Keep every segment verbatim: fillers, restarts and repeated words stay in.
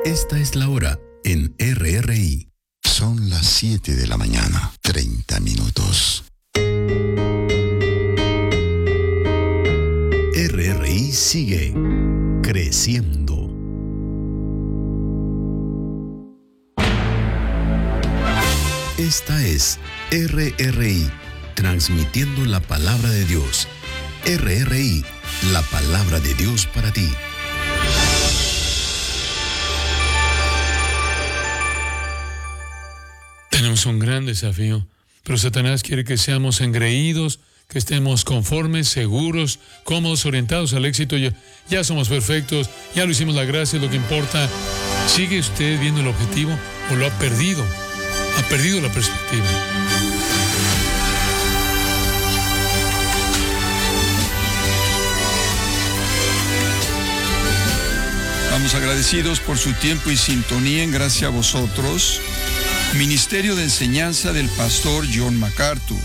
Esta es la hora en R R I. Son las siete de la mañana, treinta minutos. R R I sigue creciendo. Esta es R R I, transmitiendo la palabra de Dios. R R I, la palabra de Dios para ti. Tenemos un gran desafío, pero Satanás quiere que seamos engreídos, que estemos conformes, seguros, cómodos, orientados al éxito. Ya, ya somos perfectos, ya lo hicimos, la gracia es lo que importa. ¿Sigue usted viendo el objetivo o lo ha perdido? Ha perdido la perspectiva. Estamos agradecidos por su tiempo y sintonía en Gracia a Vosotros, Ministerio de Enseñanza del Pastor John MacArthur.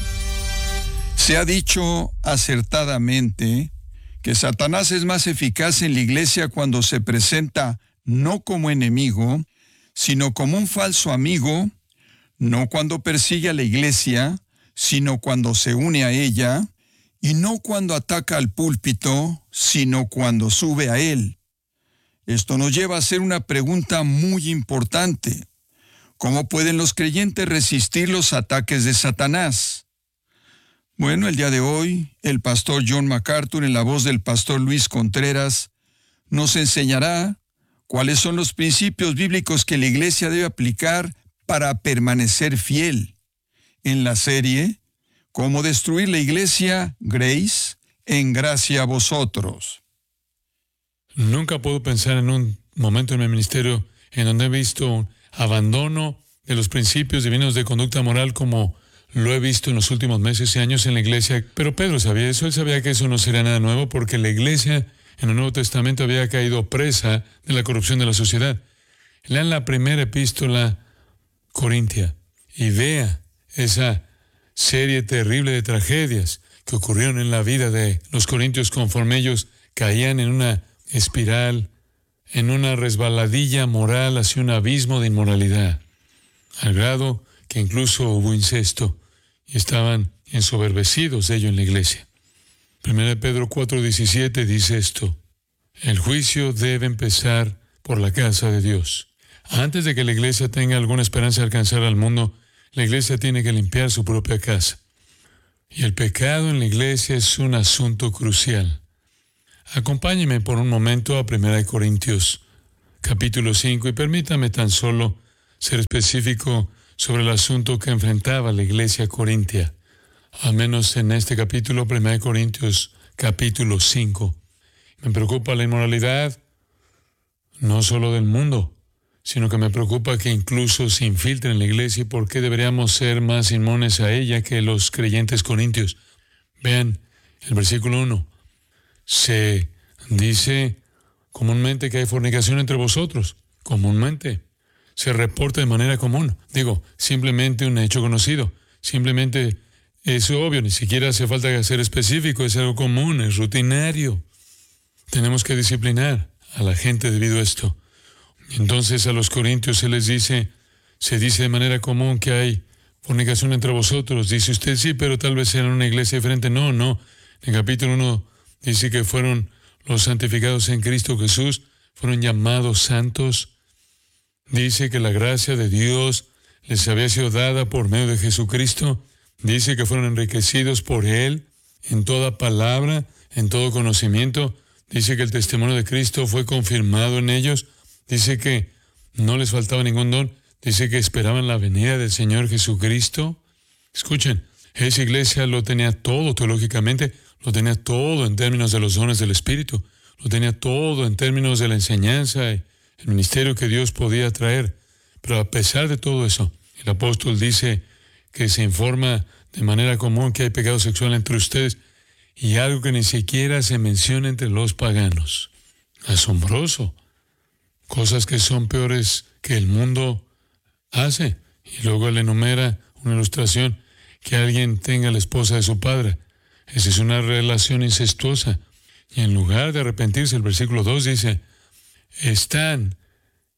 Se ha dicho acertadamente que Satanás es más eficaz en la iglesia cuando se presenta no como enemigo, sino como un falso amigo, no cuando persigue a la iglesia, sino cuando se une a ella, y no cuando ataca al púlpito, sino cuando sube a él. Esto nos lleva a hacer una pregunta muy importante. ¿Cómo pueden los creyentes resistir los ataques de Satanás? Bueno, el día de hoy, el pastor John MacArthur, en la voz del pastor Luis Contreras, nos enseñará cuáles son los principios bíblicos que la iglesia debe aplicar para permanecer fiel. En la serie, Cómo destruir la iglesia, Grace, en Gracia a Vosotros. Nunca puedo pensar en un momento en mi ministerio en donde he visto abandono de los principios divinos de conducta moral como lo he visto en los últimos meses y años en la iglesia. Pero Pedro sabía eso, él sabía que eso no sería nada nuevo porque la iglesia en el Nuevo Testamento había caído presa de la corrupción de la sociedad. Lean la primera epístola Corintia y vea esa serie terrible de tragedias que ocurrieron en la vida de los corintios conforme ellos caían en una espiral, en una resbaladilla moral hacia un abismo de inmoralidad, al grado que incluso hubo incesto y estaban ensoberbecidos de ello en la iglesia. Primera de Pedro cuatro diecisiete dice esto: el juicio debe empezar por la casa de Dios. Antes de que la iglesia tenga alguna esperanza de alcanzar al mundo, la iglesia tiene que limpiar su propia casa. Y el pecado en la iglesia es un asunto crucial. Acompáñeme por un momento a Primera de Corintios, capítulo cinco, y permítame tan solo ser específico sobre el asunto que enfrentaba la iglesia corintia. Al menos en este capítulo, Primera de Corintios, capítulo cinco. Me preocupa la inmoralidad, no solo del mundo, sino que me preocupa que incluso se infiltre en la iglesia y por qué deberíamos ser más inmunes a ella que los creyentes corintios. Vean el versículo uno. Se dice comúnmente que hay fornicación entre vosotros. Comúnmente. Se reporta de manera común. Digo, simplemente un hecho conocido. Simplemente es obvio, ni siquiera hace falta ser específico, es algo común, es rutinario. Tenemos que disciplinar a la gente debido a esto. Entonces a los corintios se les dice, se dice de manera común que hay fornicación entre vosotros. Dice usted, sí, pero tal vez era una iglesia diferente. No, no. En el capítulo uno dice que fueron los santificados en Cristo Jesús, fueron llamados santos. Dice que la gracia de Dios les había sido dada por medio de Jesucristo. Dice que fueron enriquecidos por Él en toda palabra, en todo conocimiento. Dice que el testimonio de Cristo fue confirmado en ellos. Dice que no les faltaba ningún don. Dice que esperaban la venida del Señor Jesucristo. Escuchen, esa iglesia lo tenía todo teológicamente, lo tenía todo en términos de los dones del Espíritu, lo tenía todo en términos de la enseñanza y el ministerio que Dios podía traer. Pero a pesar de todo eso, el apóstol dice que se informa de manera común que hay pecado sexual entre ustedes y algo que ni siquiera se menciona entre los paganos. Asombroso. Cosas que son peores que el mundo hace. Y luego él enumera una ilustración, que alguien tenga la esposa de su padre. Esa es una relación incestuosa. Y en lugar de arrepentirse, el versículo dos dice, están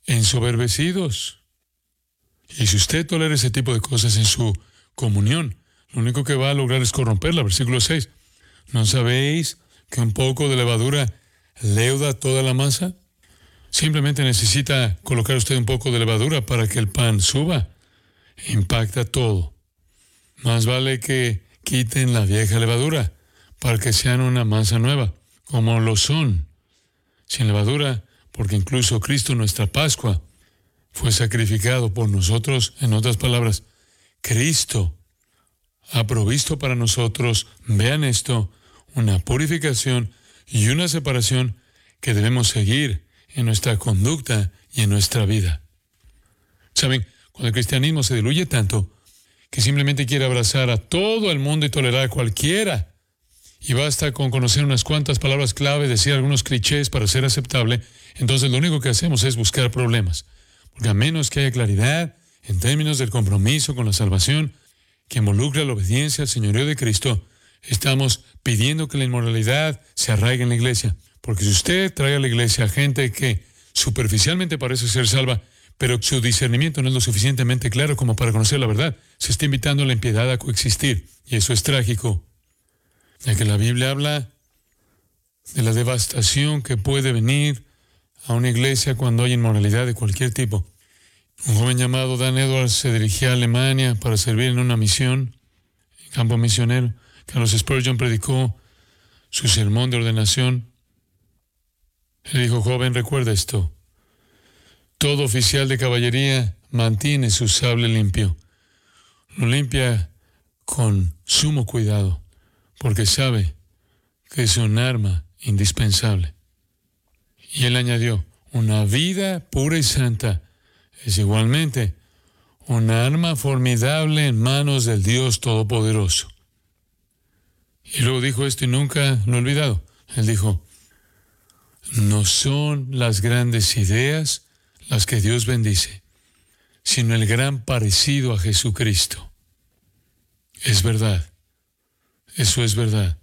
ensoberbecidos. Y si usted tolera ese tipo de cosas en su comunión, lo único que va a lograr es corromperla. Versículo seis. ¿No sabéis que un poco de levadura leuda toda la masa? Simplemente necesita colocar usted un poco de levadura para que el pan suba. Impacta todo. Más vale que quiten la vieja levadura para que sean una masa nueva, como lo son, sin levadura, porque incluso Cristo, nuestra Pascua, fue sacrificado por nosotros. En otras palabras, Cristo ha provisto para nosotros, vean esto, una purificación y una separación que debemos seguir en nuestra conducta y en nuestra vida. ¿Saben? Cuando el cristianismo se diluye tanto que simplemente quiere abrazar a todo el mundo y tolerar a cualquiera, y basta con conocer unas cuantas palabras clave, decir algunos clichés para ser aceptable, entonces lo único que hacemos es buscar problemas. Porque a menos que haya claridad en términos del compromiso con la salvación que involucra la obediencia al señorío de Cristo, estamos pidiendo que la inmoralidad se arraigue en la iglesia. Porque si usted trae a la iglesia a gente que superficialmente parece ser salva, pero su discernimiento no es lo suficientemente claro como para conocer la verdad, se está invitando a la impiedad a coexistir. Y eso es trágico. Ya que la Biblia habla de la devastación que puede venir a una iglesia cuando hay inmoralidad de cualquier tipo. Un joven llamado Dan Edwards se dirigía a Alemania para servir en una misión, en campo misionero. Carlos Spurgeon predicó su sermón de ordenación. Él dijo: joven, recuerda esto. Todo oficial de caballería mantiene su sable limpio. Lo limpia con sumo cuidado, porque sabe que es un arma indispensable. Y él añadió: una vida pura y santa es igualmente una arma formidable en manos del Dios Todopoderoso. Y luego dijo esto y nunca lo he olvidado. Él dijo: no son las grandes ideas las que Dios bendice, sino el gran parecido a Jesucristo. Es verdad. Eso es verdad.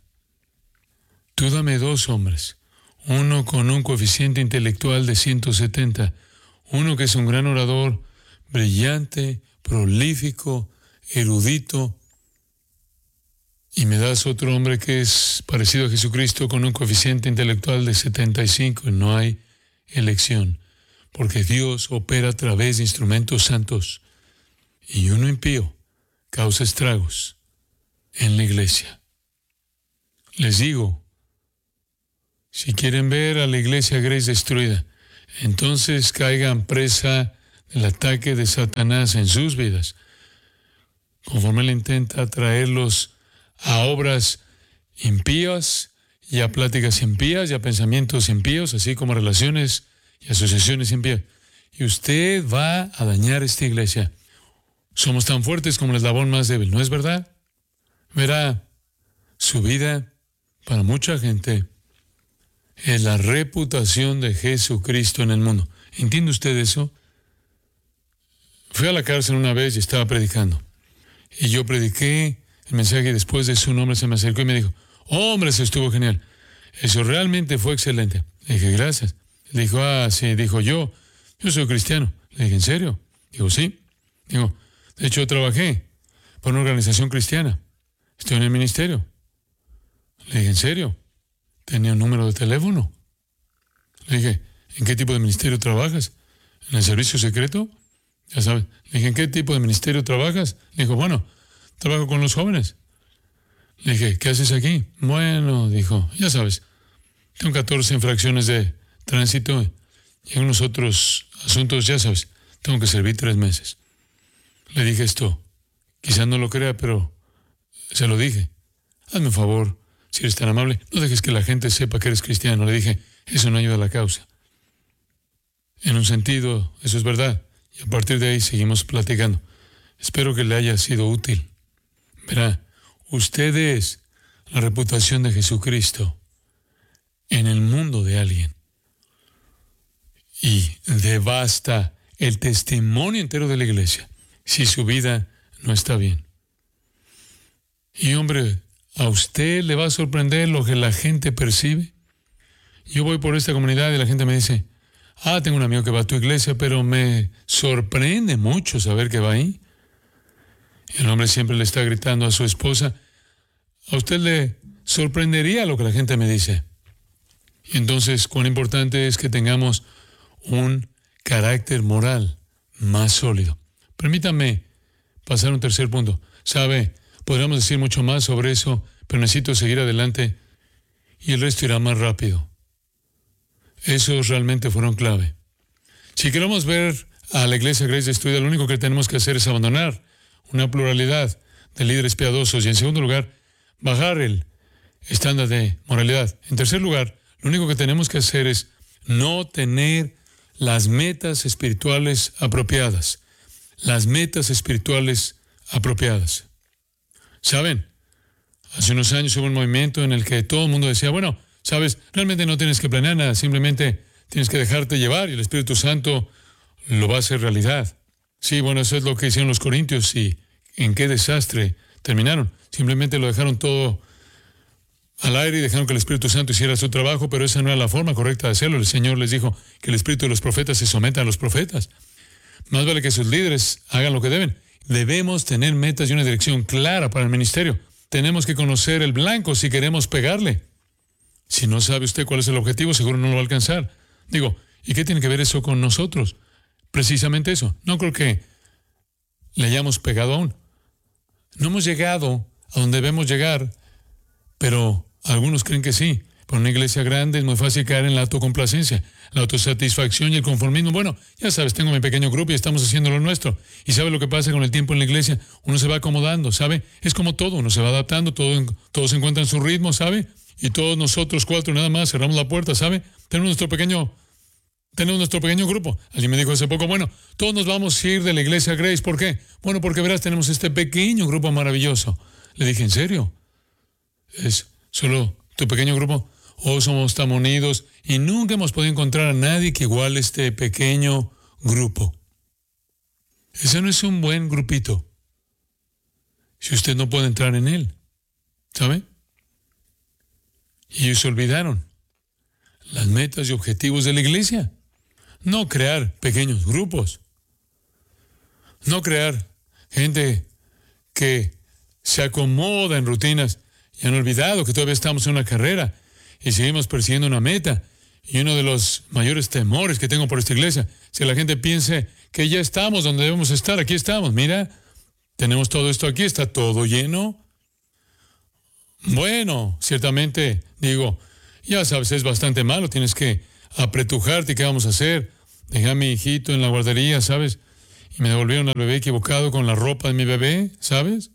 Tú dame dos hombres, uno con un coeficiente intelectual de ciento setenta, uno que es un gran orador, brillante, prolífico, erudito, y me das otro hombre que es parecido a Jesucristo con un coeficiente intelectual de setenta y cinco, y no hay elección, porque Dios opera a través de instrumentos santos, y uno impío causa estragos en la iglesia. Les digo, si quieren ver a la iglesia Grace destruida, entonces caigan presa del ataque de Satanás en sus vidas, conforme él intenta traerlos a obras impías y a pláticas impías y a pensamientos impíos, así como a relaciones y asociaciones impías. Y usted va a dañar esta iglesia. Somos tan fuertes como el eslabón más débil, ¿no es verdad? Verá, su vida, para mucha gente, es la reputación de Jesucristo en el mundo. ¿Entiende usted eso? Fui a la cárcel una vez y estaba predicando. Y yo prediqué el mensaje y después de eso un hombre se me acercó y me dijo: hombre, eso estuvo genial. Eso realmente fue excelente. Le dije: gracias. Le dijo: ah, sí. Dijo: yo, yo soy cristiano. Le dije: ¿en serio? Digo: sí. Digo: de hecho, trabajé para una organización cristiana. Estoy en el ministerio. Le dije: ¿en serio? Tenía un número de teléfono. Le dije: ¿en qué tipo de ministerio trabajas? ¿En el servicio secreto? Ya sabes. Le dije: ¿en qué tipo de ministerio trabajas? Le dijo: bueno, trabajo con los jóvenes. Le dije: ¿qué haces aquí? Bueno, dijo, ya sabes, tengo catorce infracciones de tránsito y algunos otros asuntos, ya sabes, tengo que servir tres meses. Le dije esto, quizás no lo crea, pero se lo dije: hazme un favor, si eres tan amable, no dejes que la gente sepa que eres cristiano. Le dije: eso no ayuda a la causa. En un sentido, eso es verdad. Y a partir de ahí seguimos platicando. Espero que le haya sido útil. Verá, usted es la reputación de Jesucristo en el mundo de alguien. Y devasta el testimonio entero de la iglesia si su vida no está bien. Y hombre, ¿a usted le va a sorprender lo que la gente percibe? Yo voy por esta comunidad y la gente me dice: ah, tengo un amigo que va a tu iglesia, pero me sorprende mucho saber que va ahí. Y el hombre siempre le está gritando a su esposa, a usted le sorprendería lo que la gente me dice. Y entonces, cuán importante es que tengamos un carácter moral más sólido. Permítame pasar a un tercer punto. Sabe, podríamos decir mucho más sobre eso, pero necesito seguir adelante y el resto irá más rápido. Esos realmente fueron clave. Si queremos ver a la iglesia Grace destruida, lo único que tenemos que hacer es abandonar una pluralidad de líderes piadosos y, en segundo lugar, bajar el estándar de moralidad. En tercer lugar, lo único que tenemos que hacer es no tener las metas espirituales apropiadas. Las metas espirituales apropiadas. ¿Saben? Hace unos años hubo un movimiento en el que todo el mundo decía, bueno, sabes, realmente no tienes que planear nada, simplemente tienes que dejarte llevar y el Espíritu Santo lo va a hacer realidad. Sí, bueno, eso es lo que hicieron los corintios y en qué desastre terminaron. Simplemente lo dejaron todo al aire y dejaron que el Espíritu Santo hiciera su trabajo, pero esa no era la forma correcta de hacerlo. El Señor les dijo que el Espíritu de los profetas se someta a los profetas. Más vale que sus líderes hagan lo que deben. Debemos tener metas y una dirección clara para el ministerio. Tenemos que conocer el blanco si queremos pegarle. Si no sabe usted cuál es el objetivo, seguro no lo va a alcanzar. Digo, ¿y qué tiene que ver eso con nosotros? Precisamente eso. No creo que le hayamos pegado aún. No hemos llegado a donde debemos llegar, pero algunos creen que sí. Para una iglesia grande es muy fácil caer en la autocomplacencia, la autosatisfacción y el conformismo. Bueno, ya sabes, tengo mi pequeño grupo y estamos haciendo lo nuestro. ¿Y sabe lo que pasa con el tiempo en la iglesia? Uno se va acomodando, ¿sabe? Es como todo, uno se va adaptando, todo, todo se encuentra en su ritmo, ¿sabe? Y todos nosotros cuatro nada más cerramos la puerta, ¿sabe? Tenemos nuestro pequeño, tenemos nuestro pequeño grupo. Alguien me dijo hace poco, bueno, todos nos vamos a ir de la iglesia Grace. ¿Por qué? Bueno, porque verás, tenemos este pequeño grupo maravilloso. Le dije, ¿en serio? ¿Es solo tu pequeño grupo? Oh, somos tan unidos y nunca hemos podido encontrar a nadie que iguale este pequeño grupo. Ese no es un buen grupito. Si usted no puede entrar en él, ¿sabe? Y ellos se olvidaron las metas y objetivos de la iglesia. No crear pequeños grupos. No crear gente que se acomoda en rutinas y han olvidado que todavía estamos en una carrera y seguimos persiguiendo una meta. Y uno de los mayores temores que tengo por esta iglesia, si la gente piense que ya estamos donde debemos estar, aquí estamos, mira, tenemos todo esto aquí, está todo lleno. Bueno, ciertamente, digo, ya sabes, es bastante malo, tienes que apretujarte, ¿qué vamos a hacer? Dejé a mi hijito en la guardería, ¿sabes? Y me devolvieron al bebé equivocado con la ropa de mi bebé, ¿sabes?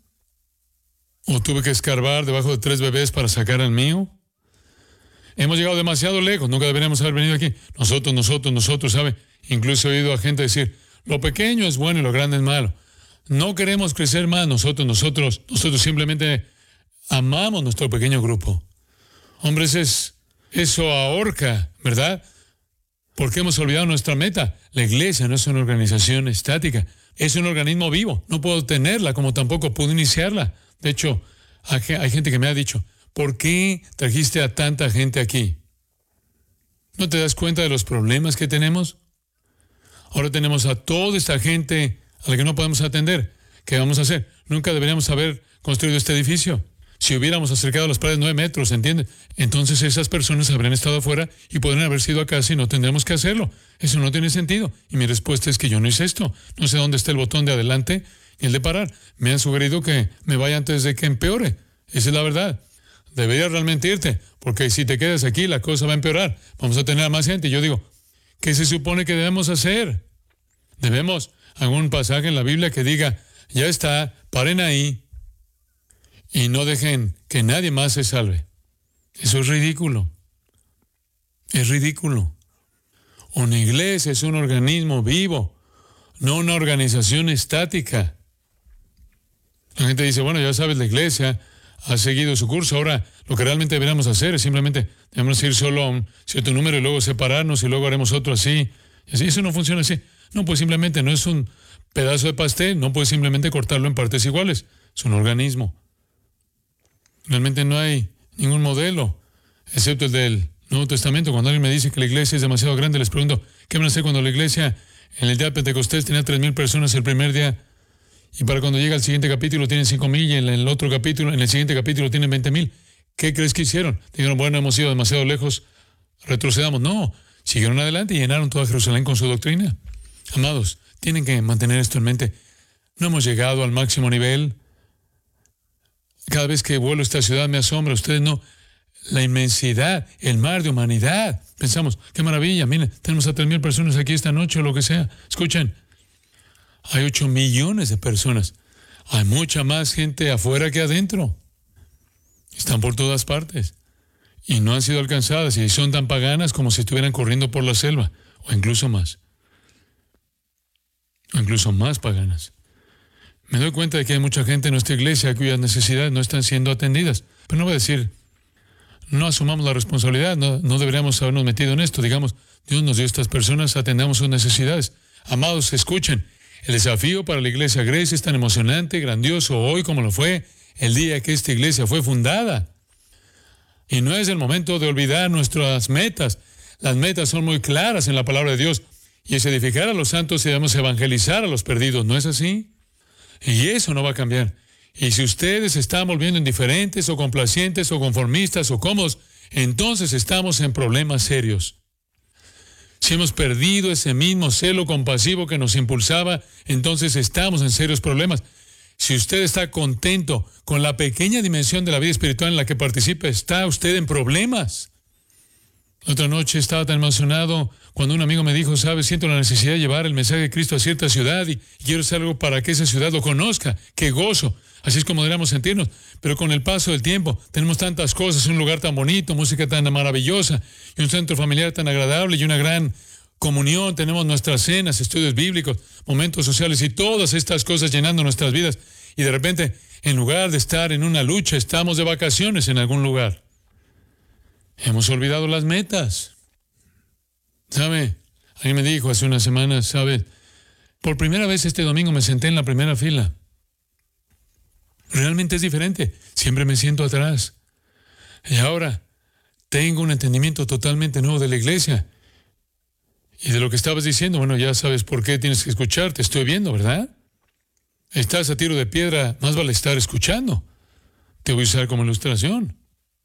O tuve que escarbar debajo de tres bebés para sacar al mío. Hemos llegado demasiado lejos, nunca deberíamos haber venido aquí. Nosotros, nosotros, nosotros, ¿sabe? Incluso he oído a gente decir, lo pequeño es bueno y lo grande es malo. No queremos crecer más nosotros, nosotros, nosotros simplemente amamos nuestro pequeño grupo. Hombres, es, eso ahorca, ¿verdad? Porque hemos olvidado nuestra meta. La iglesia no es una organización estática, es un organismo vivo. No puedo tenerla como tampoco puedo iniciarla. De hecho, hay gente que me ha dicho, ¿por qué trajiste a tanta gente aquí? ¿No te das cuenta de los problemas que tenemos? Ahora tenemos a toda esta gente a la que no podemos atender. ¿Qué vamos a hacer? Nunca deberíamos haber construido este edificio. Si hubiéramos acercado las paredes nueve metros, ¿entiendes? Entonces esas personas habrían estado afuera y podrían haber sido acá si no tendríamos que hacerlo. Eso no tiene sentido. Y mi respuesta es que yo no hice esto. No sé dónde está el botón de adelante y el de parar. Me han sugerido que me vaya antes de que empeore. Esa es la verdad. Deberías realmente irte, porque si te quedas aquí la cosa va a empeorar. Vamos a tener a más gente. Y yo digo, ¿qué se supone que debemos hacer? Debemos algún pasaje en la Biblia que diga, ya está, paren ahí y no dejen que nadie más se salve. Eso es ridículo. Es ridículo. Una iglesia es un organismo vivo, no una organización estática. La gente dice, bueno, ya sabes, la iglesia ha seguido su curso. Ahora, lo que realmente deberíamos hacer es simplemente, debemos ir solo a un cierto número y luego separarnos y luego haremos otro así. Y así, eso no funciona así. No, pues simplemente no es un pedazo de pastel, no puedes simplemente cortarlo en partes iguales. Es un organismo. Realmente no hay ningún modelo, excepto el del Nuevo Testamento. Cuando alguien me dice que la iglesia es demasiado grande, les pregunto, ¿Qué van a hacer cuando la iglesia en el día de Pentecostés tenía tres mil personas el primer día? Y para cuando llega el siguiente capítulo tienen cinco mil y en el otro capítulo, en el siguiente capítulo tienen veinte mil. ¿Qué crees que hicieron? Dijeron, bueno, hemos ido demasiado lejos, retrocedamos. No, siguieron adelante y llenaron toda Jerusalén con su doctrina. Amados, tienen que mantener esto en mente. No hemos llegado al máximo nivel. Cada vez que vuelo a esta ciudad me asombra. Ustedes no. La inmensidad, el mar de humanidad. Pensamos, qué maravilla, miren, tenemos a tres mil personas aquí esta noche o lo que sea. Escuchen, hay ocho millones de personas. Hay mucha más gente afuera que adentro. Están por todas partes. Y no han sido alcanzadas y son tan paganas como si estuvieran corriendo por la selva. O incluso más. O incluso más paganas. Me doy cuenta de que hay mucha gente en nuestra iglesia cuyas necesidades no están siendo atendidas. Pero no voy a decir, no asumamos la responsabilidad, no, no deberíamos habernos metido en esto. Digamos, Dios nos dio a estas personas, atendamos sus necesidades. Amados, escuchen, el desafío para la iglesia Grace es tan emocionante, grandioso hoy como lo fue el día que esta iglesia fue fundada. Y no es el momento de olvidar nuestras metas. Las metas son muy claras en la palabra de Dios. Y es edificar a los santos y debemos evangelizar a los perdidos, ¿no es así? Y eso no va a cambiar. Y si ustedes se están volviendo indiferentes o complacientes o conformistas o cómodos, entonces estamos en problemas serios. Si hemos perdido ese mismo celo compasivo que nos impulsaba, entonces estamos en serios problemas. Si usted está contento con la pequeña dimensión de la vida espiritual en la que participa, está usted en problemas. La otra noche estaba tan emocionado cuando un amigo me dijo, sabes, siento la necesidad de llevar el mensaje de Cristo a cierta ciudad y quiero hacer algo para que esa ciudad lo conozca. ¡Qué gozo! Así es como deberíamos sentirnos. Pero con el paso del tiempo tenemos tantas cosas, un lugar tan bonito, música tan maravillosa y un centro familiar tan agradable y una gran comunión. Tenemos nuestras cenas, estudios bíblicos, momentos sociales y todas estas cosas llenando nuestras vidas. Y de repente, en lugar de estar en una lucha, estamos de vacaciones en algún lugar. Hemos olvidado las metas. ¿Sabe? Alguien me dijo hace unas semanas, ¿sabe? Por primera vez este domingo me senté en la primera fila. Realmente es diferente. Siempre me siento atrás. Y ahora tengo un entendimiento totalmente nuevo de la iglesia. Y de lo que estabas diciendo, bueno, ya sabes por qué tienes que escuchar. Te estoy viendo, ¿verdad? Estás a tiro de piedra, más vale estar escuchando. Te voy a usar como ilustración.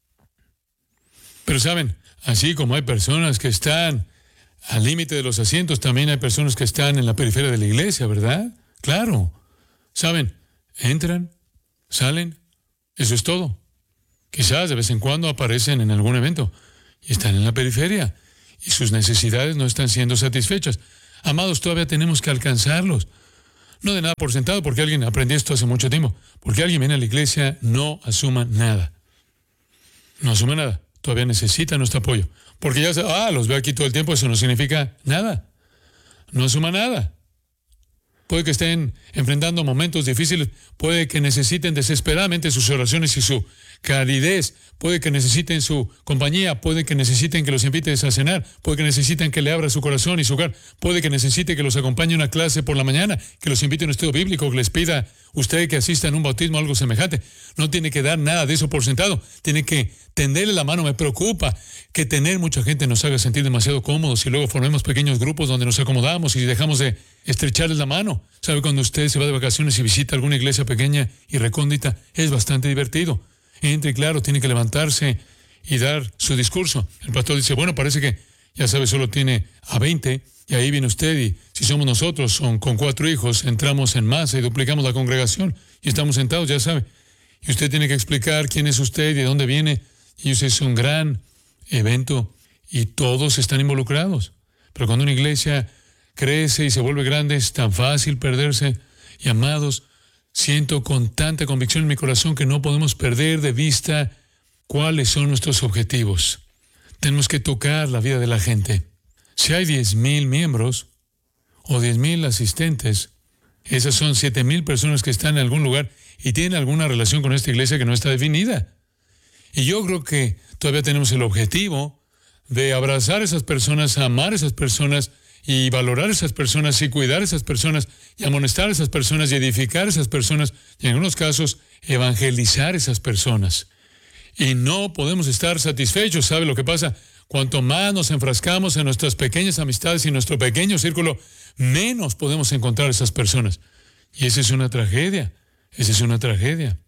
Pero saben, así como hay personas que están al límite de los asientos, también hay personas que están en la periferia de la iglesia, ¿verdad? Claro. Saben, entran, salen, eso es todo. Quizás de vez en cuando aparecen en algún evento y están en la periferia y sus necesidades no están siendo satisfechas. Amados, todavía tenemos que alcanzarlos. No de nada por sentado, porque alguien aprendió esto hace mucho tiempo. Porque alguien viene a la iglesia, no asuma nada. No asuma nada. Todavía necesita nuestro apoyo. Porque ya, ah, los veo aquí todo el tiempo, eso no significa nada. No asuma nada. Puede que estén enfrentando momentos difíciles, puede que necesiten desesperadamente sus oraciones y su calidez, puede que necesiten su compañía, puede que necesiten que los invites a cenar, puede que necesiten que le abra su corazón y su hogar, puede que necesite que los acompañe a una clase por la mañana, que los invite a un estudio bíblico, que les pida usted que asista en un bautismo o algo semejante. No tiene que dar nada de eso por sentado, tiene que tenderle la mano. Me preocupa que tener mucha gente nos haga sentir demasiado cómodos y luego formemos pequeños grupos donde nos acomodamos y dejamos de estrecharles la mano. ¿Sabe? Cuando usted se va de vacaciones y visita alguna iglesia pequeña y recóndita, es bastante divertido. Entre, claro, tiene que levantarse y dar su discurso. El pastor dice, bueno, parece que, ya sabe, solo tiene a veinte, y ahí viene usted, y si somos nosotros, son con cuatro hijos, entramos en masa y duplicamos la congregación, y estamos sentados, ya sabe. Y usted tiene que explicar quién es usted y de dónde viene, y eso es un gran evento, y todos están involucrados. Pero cuando una iglesia crece y se vuelve grande, es tan fácil perderse. Y amados, siento con tanta convicción en mi corazón que no podemos perder de vista cuáles son nuestros objetivos. Tenemos que tocar la vida de la gente. Si hay diez mil miembros o diez mil asistentes, esas son siete mil personas que están en algún lugar y tienen alguna relación con esta iglesia que no está definida. Y yo creo que todavía tenemos el objetivo de abrazar a esas personas, amar a esas personas y valorar a esas personas y cuidar a esas personas y amonestar a esas personas y edificar a esas personas y en algunos casos evangelizar a esas personas. Y no podemos estar satisfechos. ¿Sabe lo que pasa? cuanto más nos enfrascamos en nuestras pequeñas amistades y en nuestro pequeño círculo, menos podemos encontrar esas personas. Y esa es una tragedia, esa es una tragedia.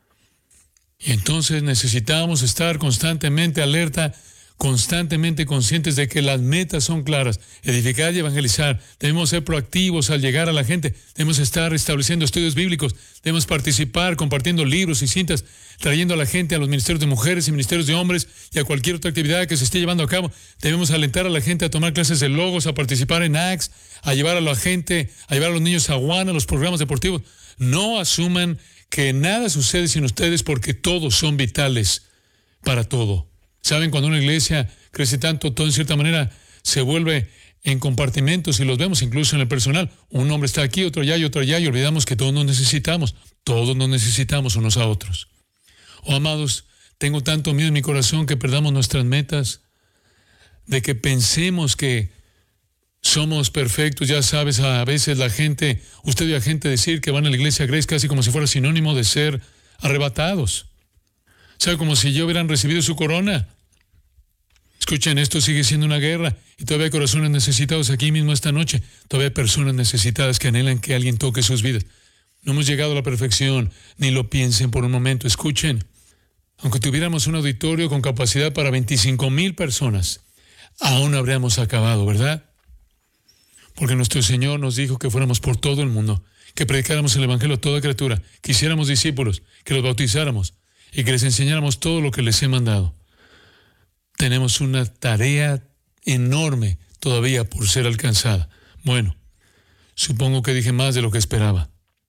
Y entonces necesitamos estar constantemente alerta, constantemente conscientes de que las metas son claras, edificar y evangelizar. Debemos ser proactivos al llegar a la gente, debemos estar estableciendo estudios bíblicos, debemos participar compartiendo libros y cintas, trayendo a la gente a los ministerios de mujeres y ministerios de hombres y a cualquier otra actividad que se esté llevando a cabo. Debemos alentar a la gente a tomar clases de logos, a participar en A C S, a llevar a la gente, a llevar a los niños a Awana, a los programas deportivos. No asuman que nada sucede sin ustedes, porque todos son vitales para todo. ¿Saben? Cuando una iglesia crece tanto, todo en cierta manera se vuelve en compartimentos, y los vemos incluso en el personal. Un hombre está aquí, otro allá y otro allá, y olvidamos que todos nos necesitamos. Todos nos necesitamos unos a otros. Oh, amados, tengo tanto miedo en mi corazón que perdamos nuestras metas, de que pensemos que somos perfectos. Ya sabes, a veces la gente, usted ve a gente decir que van a la iglesia Grace casi como si fuera sinónimo de ser arrebatados. ¿Sabe? Como si ya hubieran recibido su corona. Escuchen, esto sigue siendo una guerra, y todavía hay corazones necesitados aquí mismo esta noche. Todavía hay personas necesitadas que anhelan que alguien toque sus vidas. No hemos llegado a la perfección, ni lo piensen por un momento. Escuchen, aunque tuviéramos un auditorio con capacidad para veinticinco mil personas, aún no habríamos acabado, ¿verdad? Porque nuestro Señor nos dijo que fuéramos por todo el mundo, que predicáramos el Evangelio a toda criatura, que hiciéramos discípulos, que los bautizáramos y que les enseñáramos todo lo que les he mandado. Tenemos una tarea enorme todavía por ser alcanzada. Bueno, supongo que dije más de lo que esperaba.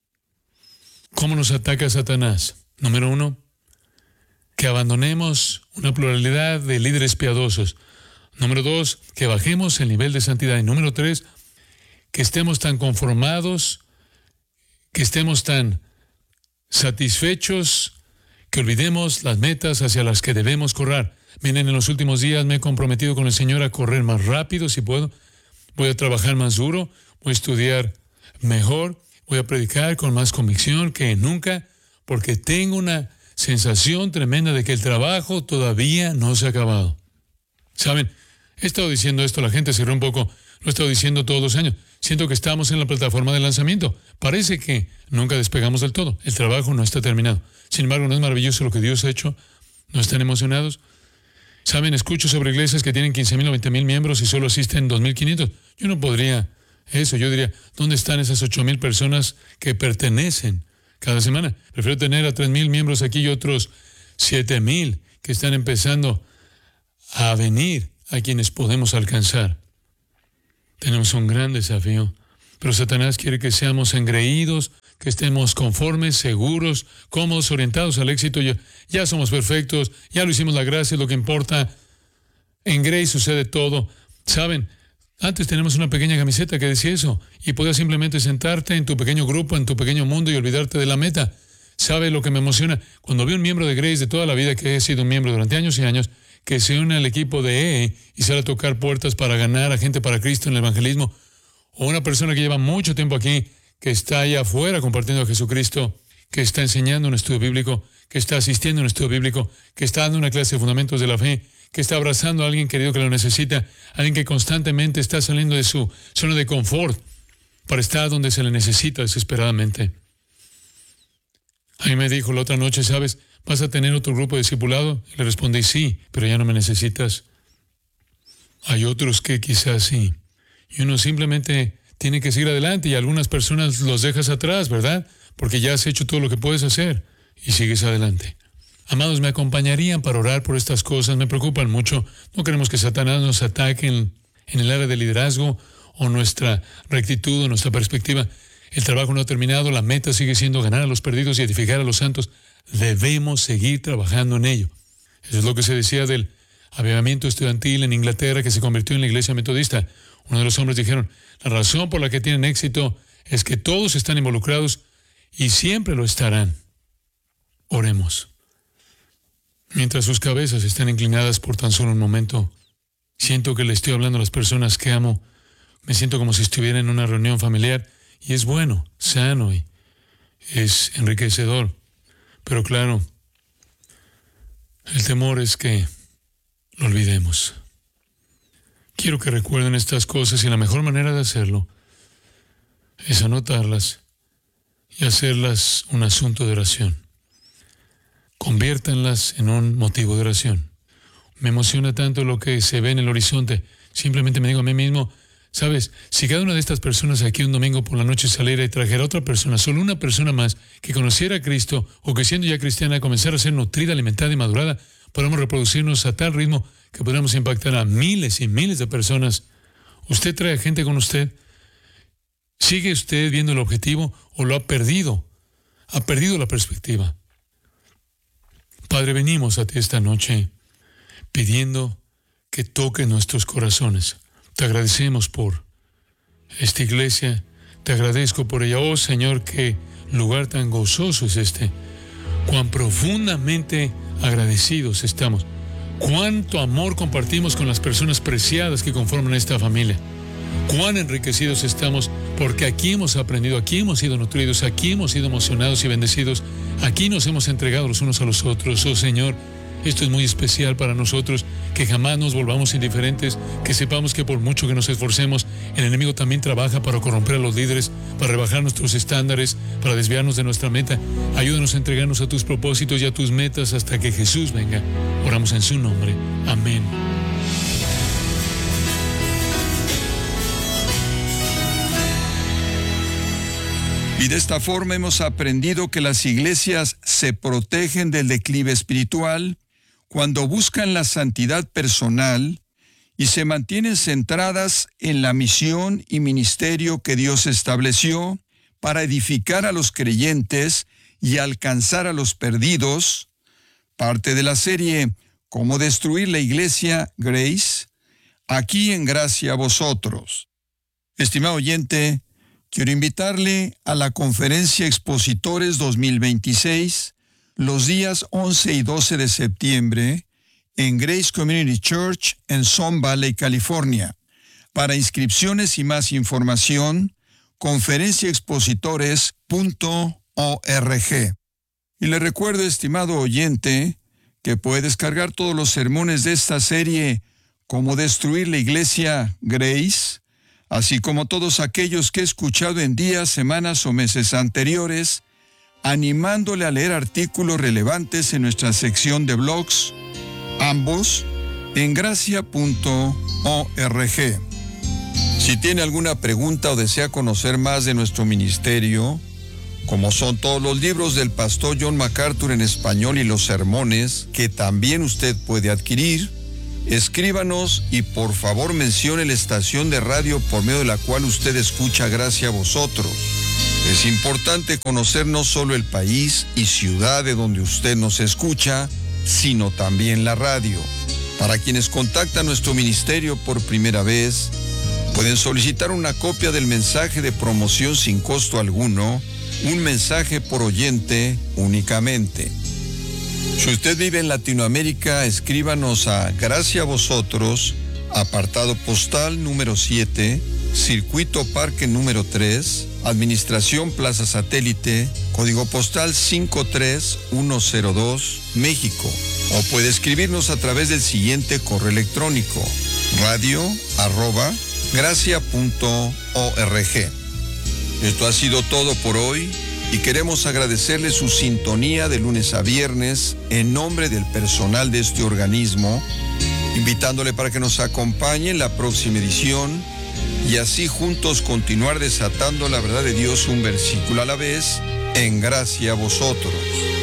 ¿Cómo nos ataca Satanás? Número uno, que abandonemos una pluralidad de líderes piadosos. Número dos, que bajemos el nivel de santidad. Y número tres, que estemos tan conformados, que estemos tan satisfechos, que olvidemos las metas hacia las que debemos correr. Miren, en los últimos días me he comprometido con el Señor a correr más rápido si puedo. Voy a trabajar más duro, voy a estudiar mejor, voy a predicar con más convicción que nunca, porque tengo una sensación tremenda de que el trabajo todavía no se ha acabado. ¿Saben? He estado diciendo esto, la gente se ríe un poco, lo he estado diciendo todos los años. Siento que estamos en la plataforma de lanzamiento. Parece que nunca despegamos del todo. El trabajo no está terminado. Sin embargo, ¿no es maravilloso lo que Dios ha hecho? ¿No están emocionados? ¿Saben? Escucho sobre iglesias que tienen quince mil o veinte mil miembros y solo asisten dos mil quinientos. Yo no podría eso. Yo diría, ¿dónde están esas ocho mil personas que pertenecen cada semana? Prefiero tener a tres mil miembros aquí y otros siete mil que están empezando a venir, a quienes podemos alcanzar. Tenemos un gran desafío, pero Satanás quiere que seamos engreídos, que estemos conformes, seguros, cómodos, orientados al éxito. Ya, ya somos perfectos, ya lo hicimos, la gracia es lo que importa. En Grace sucede todo. ¿Saben? Antes tenemos una pequeña camiseta que decía eso, y podías simplemente sentarte en tu pequeño grupo, en tu pequeño mundo, y olvidarte de la meta. ¿Sabe lo que me emociona? Cuando veo un miembro de Grace de toda la vida, que he sido un miembro durante años y años, que se une al equipo de E E y sale a tocar puertas para ganar a gente para Cristo en el evangelismo, o una persona que lleva mucho tiempo aquí, que está allá afuera compartiendo a Jesucristo, que está enseñando un estudio bíblico, que está asistiendo a un estudio bíblico, que está dando una clase de fundamentos de la fe, que está abrazando a alguien querido que lo necesita, alguien que constantemente está saliendo de su zona de confort para estar donde se le necesita desesperadamente. A mí me dijo la otra noche, ¿sabes? ¿Vas a tener otro grupo de discipulado? Y le respondí, sí, pero ya no me necesitas. Hay otros que quizás sí. Y uno simplemente tiene que seguir adelante, y algunas personas los dejas atrás, ¿verdad? Porque ya has hecho todo lo que puedes hacer y sigues adelante. Amados, me acompañarían para orar por estas cosas. Me preocupan mucho. No queremos que Satanás nos ataque en, en el área de liderazgo o nuestra rectitud o nuestra perspectiva. El trabajo no ha terminado, la meta sigue siendo ganar a los perdidos y edificar a los santos. Debemos seguir trabajando en ello. Eso es lo que se decía del avivamiento estudiantil en Inglaterra, que se convirtió en la iglesia metodista. Uno de los hombres dijeron, la razón por la que tienen éxito es que todos están involucrados y siempre lo estarán. Oremos. Mientras sus cabezas están inclinadas por tan solo un momento, siento que le estoy hablando a las personas que amo. Me siento como si estuviera en una reunión familiar, y es bueno, sano y es enriquecedor. Pero claro, el temor es que lo olvidemos. quiero que recuerden estas cosas y la mejor manera de hacerlo es anotarlas y hacerlas un asunto de oración. Conviértanlas en un motivo de oración. Me emociona tanto lo que se ve en el horizonte. Simplemente me digo a mí mismo, ¿sabes? Si cada una de estas personas aquí un domingo por la noche saliera y trajera a otra persona, solo una persona más, que conociera a Cristo o que siendo ya cristiana comenzara a ser nutrida, alimentada y madurada, podamos reproducirnos a tal ritmo que podamos impactar a miles y miles de personas. ¿Usted trae gente con usted? ¿Sigue usted viendo el objetivo o lo ha perdido? Ha perdido la perspectiva. Padre, venimos a ti esta noche pidiendo que toque nuestros corazones. Te agradecemos por esta iglesia. Te agradezco por ella. Oh Señor, qué lugar tan gozoso es este. Cuán profundamente agradecidos estamos. Cuánto amor compartimos con las personas preciadas que conforman esta familia. Cuán enriquecidos estamos porque aquí hemos aprendido, aquí hemos sido nutridos, aquí hemos sido emocionados y bendecidos, aquí nos hemos entregado los unos a los otros. Oh Señor, esto es muy especial para nosotros, que jamás nos volvamos indiferentes, que sepamos que por mucho que nos esforcemos, el enemigo también trabaja para corromper a los líderes, para rebajar nuestros estándares, para desviarnos de nuestra meta. Ayúdanos a entregarnos a tus propósitos y a tus metas hasta que Jesús venga. Oramos en su nombre. Amén. Y de esta forma hemos aprendido que las iglesias se protegen del declive espiritual cuando buscan la santidad personal y se mantienen centradas en la misión y ministerio que Dios estableció para edificar a los creyentes y alcanzar a los perdidos, parte de la serie Cómo destruir la iglesia Grace, aquí en Gracia a Vosotros. Estimado oyente, quiero invitarle a la Conferencia Expositores dos mil veintiséis, los días once y doce de septiembre, en Grace Community Church en Sun Valley, California. Para inscripciones y más información, conferencia expositores punto org. Y le recuerdo, estimado oyente, que puede descargar todos los sermones de esta serie, Cómo destruir la iglesia Grace, así como todos aquellos que he escuchado en días, semanas o meses anteriores, animándole a leer artículos relevantes en nuestra sección de blogs, ambos en gracia punto org. Si tiene alguna pregunta o desea conocer más de nuestro ministerio, como son todos los libros del pastor John MacArthur en español y los sermones que también usted puede adquirir, escríbanos y por favor mencione la estación de radio por medio de la cual usted escucha Gracia a Vosotros. Es importante conocer no solo el país y ciudad de donde usted nos escucha, sino también la radio. Para quienes contactan nuestro ministerio por primera vez, pueden solicitar una copia del mensaje de promoción sin costo alguno, un mensaje por oyente únicamente. Si usted vive en Latinoamérica, escríbanos a Gracia a Vosotros, apartado postal número siete, Circuito Parque número tres, Administración Plaza Satélite, código postal cinco tres uno cero dos, México. O puede escribirnos a través del siguiente correo electrónico, radio arroba gracia punto org. Esto ha sido todo por hoy y queremos agradecerle su sintonía de lunes a viernes en nombre del personal de este organismo, invitándole para que nos acompañe en la próxima edición y así juntos continuar desatando la verdad de Dios un versículo a la vez en Gracia a Vosotros.